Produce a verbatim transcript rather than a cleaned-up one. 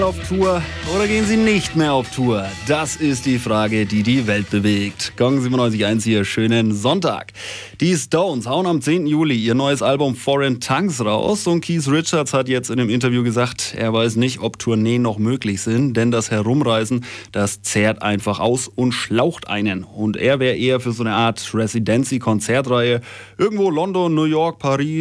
Auf Tour oder gehen sie nicht mehr auf Tour? Das ist die Frage, die die Welt bewegt. Gong siebenundneunzig Komma eins hier, schönen Sonntag. Die Stones hauen am zehnten Juli ihr neues Album Foreign Tongues raus und Keith Richards hat jetzt in einem Interview gesagt, er weiß nicht, ob Tourneen noch möglich sind, denn das Herumreisen, das zehrt einfach aus und schlaucht einen. Und er wäre eher für so eine Art Residency-Konzertreihe irgendwo London, New York, Paris,